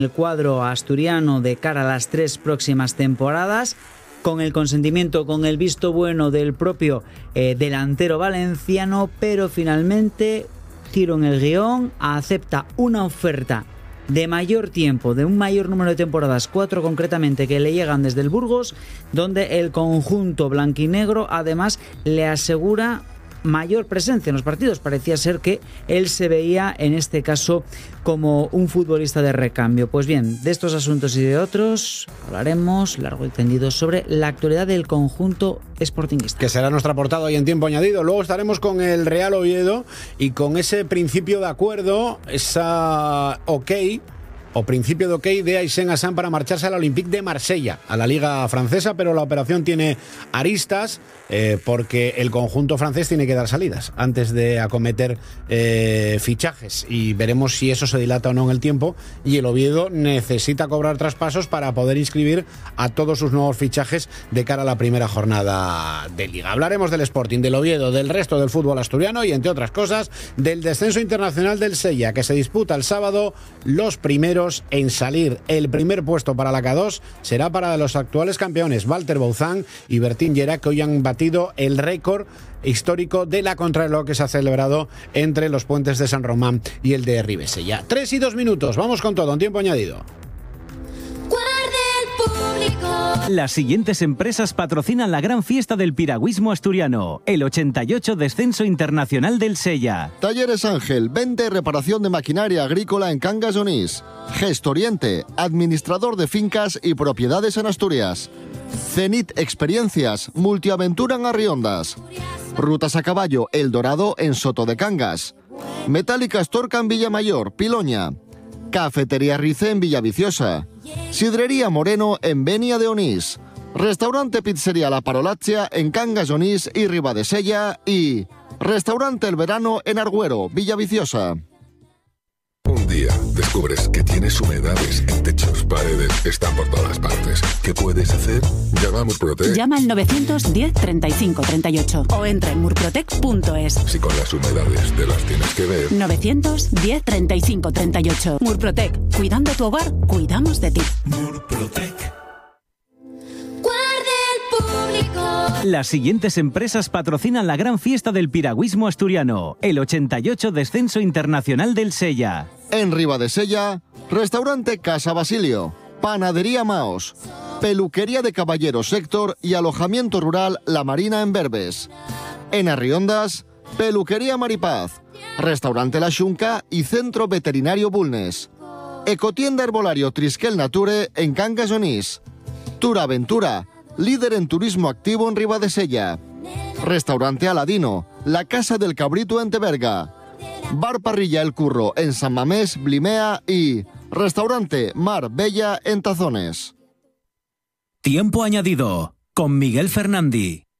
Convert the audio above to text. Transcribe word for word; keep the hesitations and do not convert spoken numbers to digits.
el cuadro asturiano de cara a las tres próximas temporadas, con el consentimiento, con el visto bueno del propio eh, delantero valenciano, pero finalmente giro en el guión, acepta una oferta de mayor tiempo, de un mayor número de temporadas, cuatro concretamente, que le llegan desde el Burgos, donde el conjunto blanquinegro además le asegura mayor presencia en los partidos. Parecía ser que él se veía en este caso como un futbolista de recambio. Pues bien, de estos asuntos y de otros hablaremos largo y tendido sobre la actualidad del conjunto sportinguista, que será nuestra portada hoy en Tiempo Añadido. Luego estaremos con el Real Oviedo y con ese principio de acuerdo, esa ok o principio de ok de Aysén Hassan para marcharse al Olympique de Marsella, a la Liga Francesa, pero la operación tiene aristas eh, porque el conjunto francés tiene que dar salidas antes de acometer eh, fichajes, y veremos si eso se dilata o no en el tiempo, y el Oviedo necesita cobrar traspasos para poder inscribir a todos sus nuevos fichajes de cara a la primera jornada de Liga. Hablaremos del Sporting, del Oviedo, del resto del fútbol asturiano y, entre otras cosas, del descenso internacional del Sella, que se disputa el sábado. Los primeros en salir, el primer puesto para la K dos será para los actuales campeones Walter Bouzán y Bertín Llera, que hoy han batido el récord histórico de la contrarreloj que se ha celebrado entre los puentes de San Román y el de Ribesella. Tres y dos minutos, vamos con todo en Tiempo Añadido. Las siguientes empresas patrocinan la gran fiesta del piragüismo asturiano, el ochenta y ocho Descenso Internacional del Sella. Talleres Ángel, venta y reparación de maquinaria agrícola en Cangas de Onís. Gestoriente, administrador de fincas y propiedades en Asturias. Zenit Experiencias, multiaventura en Arriondas. Rutas a caballo El Dorado en Soto de Cangas. Metálica Storca en Villamayor, Piloña. Cafetería Rice en Villaviciosa. Sidrería Moreno en Benia de Onís. Restaurante Pizzería La Parolaccia en Cangas de Onís y Ribadesella. Y Restaurante El Verano en Argüero, Villaviciosa. Un día descubres que tienes humedades en techos, paredes, están por todas partes. ¿Qué puedes hacer? Llama a Murprotec. Llama al novecientos diez treinta y cinco treinta y ocho o entra en murprotec punto es. Si con las humedades te las tienes que ver. novecientos diez treinta y cinco treinta y ocho. Murprotec. Cuidando tu hogar, cuidamos de ti. Murprotec. Las siguientes empresas patrocinan la gran fiesta del piragüismo asturiano, el ochenta y ocho Descenso Internacional del Sella. En Ribadesella, Restaurante Casa Basilio, Panadería Maos, Peluquería de Caballeros Héctor y Alojamiento Rural La Marina en Berbes. En Arriondas, Peluquería Maripaz, Restaurante La Xunca y Centro Veterinario Bulnes. Ecotienda Herbolario Trisquel Nature en Cangas de Onís. Tour Aventura, líder en turismo activo en Ribadesella. Restaurante Aladino, La Casa del Cabrito en Teberga. Bar Parrilla El Curro en San Mamés, Blimea y Restaurante Mar Bella en Tazones. Tiempo Añadido con Miguel Fernandi.